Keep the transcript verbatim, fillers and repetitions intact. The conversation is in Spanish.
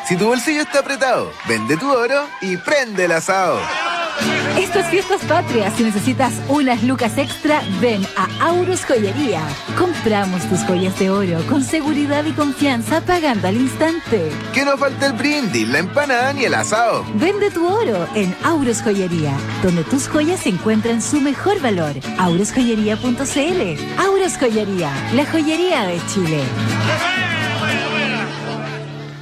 Si tu bolsillo está apretado, vende tu oro y prende el asado. Estas fiestas patrias, si necesitas unas lucas extra, ven a Auros Joyería. Compramos tus joyas de oro con seguridad y confianza pagando al instante. Que no falte el brindis, la empanada ni el asado. Vende tu oro en Auros Joyería, donde tus joyas encuentran su mejor valor. auros joyería punto c l. Auros Joyería, la joyería de Chile.